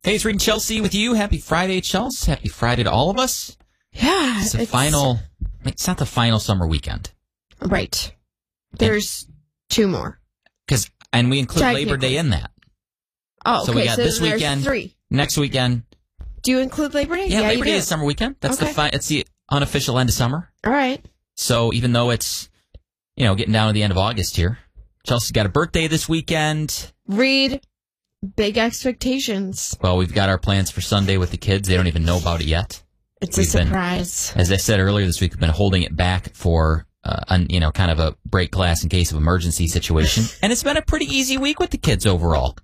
Hey, it's Reed and Chelsea with you. Happy Friday, Chelsea. Happy Friday to all of us. Yeah. It's not the final summer weekend. Right. There's two more. And we include Labor Day in that. Oh, okay. So we got this there's weekend, three. Next weekend. Do you include Labor Day? Yeah, Labor you Day do. is summer weekend. That's Okay. it's the unofficial end of summer. All right. So even though it's, getting down to the end of August here, Chelsea's got a birthday this weekend. Reed, big expectations. Well, we've got our plans for Sunday with the kids. They don't even know about it yet. It's a surprise. As I said earlier this week, we've been holding it back for, kind of a break glass in case of emergency situation. And it's been a pretty easy week with the kids overall.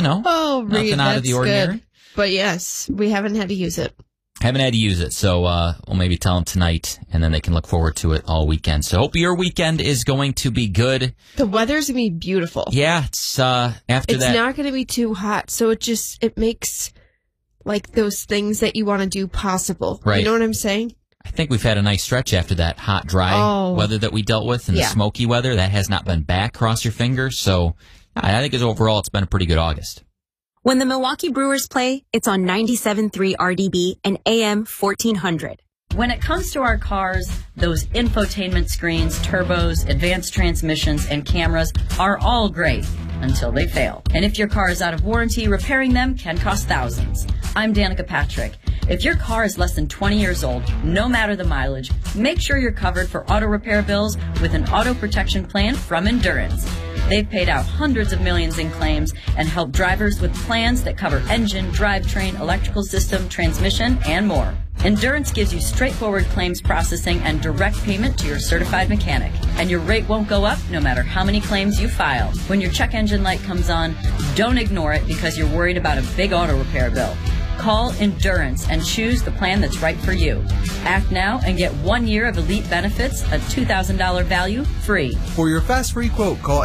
Oh, Reed, nothing out of the ordinary. Good. But yes, we haven't had to use it. Haven't had to use it, so we'll maybe tell them tonight, and then they can look forward to it all weekend. So hope your weekend is going to be good. The weather's going to be beautiful. Yeah, it's It's not going to be too hot, so it makes like those things that you want to do possible. Right. You know what I'm saying? I think we've had a nice stretch after that hot, dry weather that we dealt with, and the smoky weather. That has not been back, cross your fingers. So I think overall it's been a pretty good August. When the Milwaukee Brewers play, it's on 97.3 RDB and AM 1400. When it comes to our cars, those infotainment screens, turbos, advanced transmissions, and cameras are all great until they fail. And if your car is out of warranty, repairing them can cost thousands. I'm Danica Patrick. If your car is less than 20 years old, no matter the mileage, make sure you're covered for auto repair bills with an auto protection plan from Endurance. They've paid out hundreds of millions in claims and helped drivers with plans that cover engine, drivetrain, electrical system, transmission, and more. Endurance gives you straightforward claims processing and direct payment to your certified mechanic. And your rate won't go up no matter how many claims you file. When your check engine light comes on, don't ignore it because you're worried about a big auto repair bill. Call Endurance and choose the plan that's right for you. Act now and get 1 year of elite benefits, a $2,000 value, free. For your fast free quote, call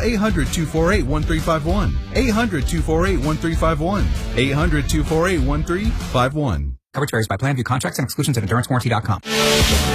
800-248-1351. 800-248-1351. 800-248-1351. Coverage varies by plan. View contracts and exclusions at EnduranceWarranty.com.